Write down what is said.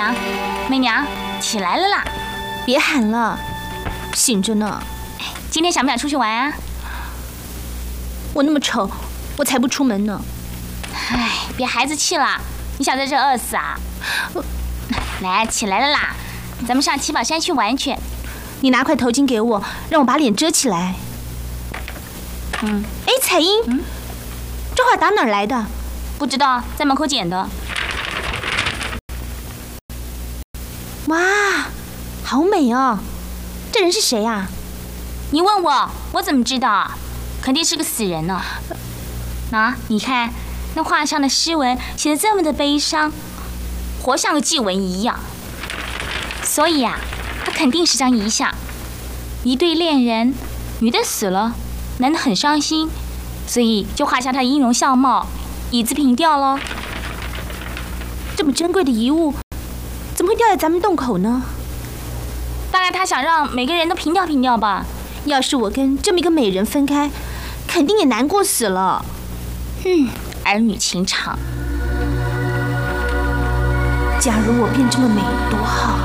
娘，媚娘，起来了啦！ 别喊了，醒着呢。 今天想不想出去玩啊？ 我那么丑，我才不出门呢。 哎，别孩子气了，你想在这饿死啊？来，起来了啦，咱们上七宝山去玩去。 你拿块头巾给我，让我把脸遮起来。哎，彩英，这话打哪儿来的？ 不知道，在门口捡的。 哇，好美哦！这人是谁啊？ 你问我，我怎么知道？肯定是个死人呢。你看那画上的诗文写得这么的悲伤，活像个祭文一样。所以啊，它肯定是张遗像。一对恋人，女的死了，男的很伤心，所以就画下他音容笑貌，以资凭吊咯。 这么珍贵的遗物，怎么会掉在咱们洞口呢？ 大概他想让每个人都凭吊凭吊吧。 要是我跟这么一个美人分开，肯定也难过死了。 儿女情长。 假如我变这么美，多好。